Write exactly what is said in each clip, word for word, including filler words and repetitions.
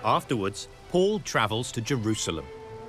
Afterwards, Paul travels to Jerusalem.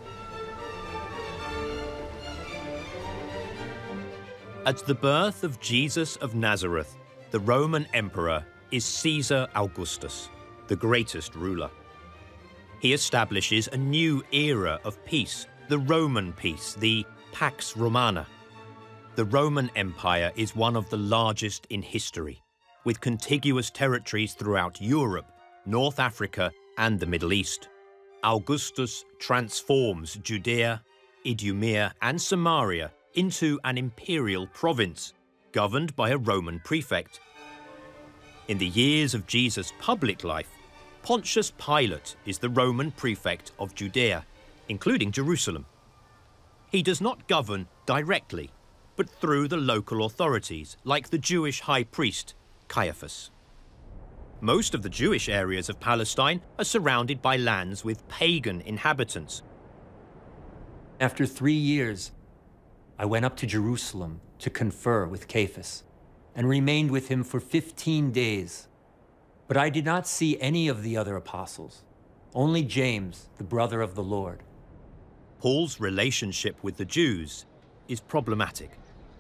At the birth of Jesus of Nazareth, the Roman emperor is Caesar Augustus, the greatest ruler. He establishes a new era of peace, the Roman peace, the Pax Romana. The Roman Empire is one of the largest in history, with contiguous territories throughout Europe, North Africa, and the Middle East. Augustus transforms Judea, Idumea, and Samaria into an imperial province, governed by a Roman prefect. In the years of Jesus' public life, Pontius Pilate is the Roman prefect of Judea, including Jerusalem. He does not govern directly, but through the local authorities, like the Jewish high priest, Caiaphas. Most of the Jewish areas of Palestine are surrounded by lands with pagan inhabitants. After three years, I went up to Jerusalem to confer with Caiaphas and remained with him for fifteen days. But I did not see any of the other apostles, only James, the brother of the Lord. Paul's relationship with the Jews is problematic.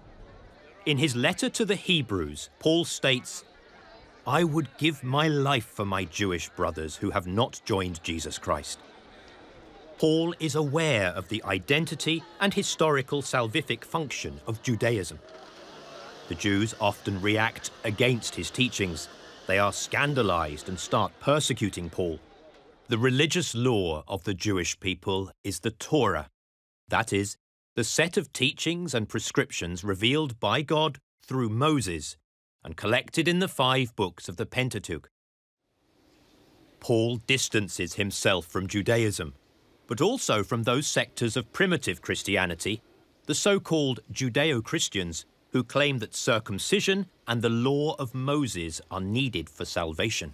In his letter to the Hebrews, Paul states, "I would give my life for my Jewish brothers who have not joined Jesus Christ." Paul is aware of the identity and historical salvific function of Judaism. The Jews often react against his teachings. They are scandalized and start persecuting Paul. The religious law of the Jewish people is the Torah, that is, the set of teachings and prescriptions revealed by God through Moses and collected in the five books of the Pentateuch. Paul distances himself from Judaism, but also from those sectors of primitive Christianity, the so-called Judeo-Christians, who claim that circumcision and the law of Moses are needed for salvation.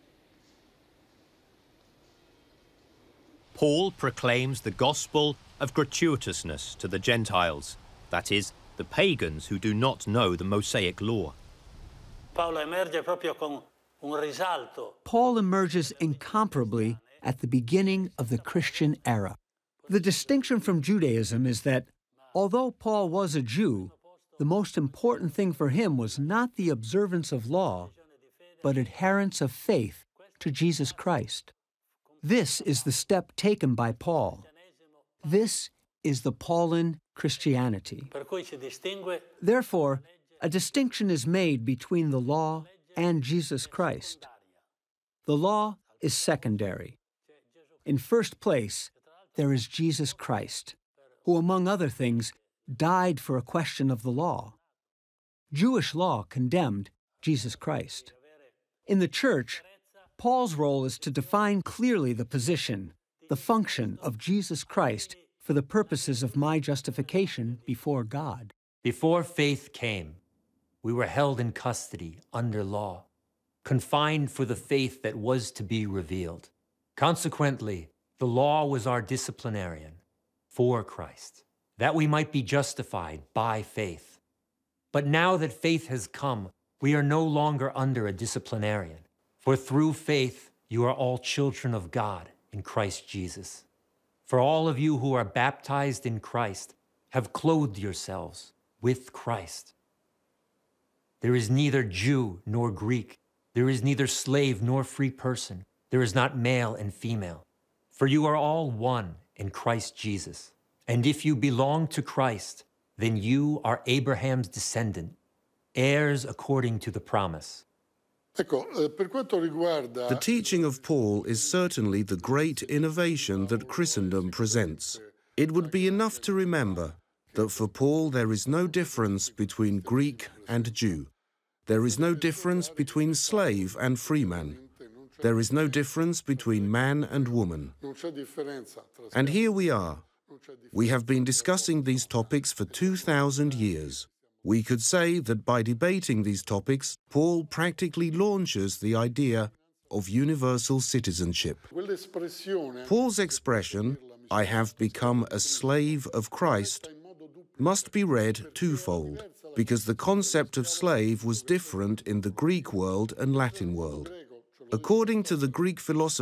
Paul proclaims the gospel of gratuitousness to the Gentiles, that is, the pagans who do not know the Mosaic law. Paolo emerge proprio con un risalto. Paul emerges incomparably at the beginning of the Christian era. The distinction from Judaism is that, although Paul was a Jew, the most important thing for him was not the observance of law, but adherence of faith to Jesus Christ. This is the step taken by Paul. This is the Pauline Christianity. Therefore, a distinction is made between the law and Jesus Christ. The law is secondary. In first place, there is Jesus Christ, who, among other things, died for a question of the law. Jewish law condemned Jesus Christ. In the Church, Paul's role is to define clearly the position, the function of Jesus Christ for the purposes of my justification before God. Before faith came, we were held in custody under law, confined for the faith that was to be revealed. Consequently, the law was our disciplinarian for Christ, that we might be justified by faith. But now that faith has come, we are no longer under a disciplinarian. For through faith, you are all children of God in Christ Jesus. For all of you who are baptized in Christ have clothed yourselves with Christ. There is neither Jew nor Greek. There is neither slave nor free person. There is not male and female. For you are all one in Christ Jesus. And if you belong to Christ, then you are Abraham's descendant, heirs according to the promise. The teaching of Paul is certainly the great innovation that Christendom presents. It would be enough to remember that for Paul there is no difference between Greek and Jew. There is no difference between slave and freeman. There is no difference between man and woman. And here we are. We have been discussing these topics for two thousand years. We could say that by debating these topics, Paul practically launches the idea of universal citizenship. Paul's expression, "I have become a slave of Christ," must be read twofold, because the concept of slave was different in the Greek world and Latin world. According to the Greek philosopher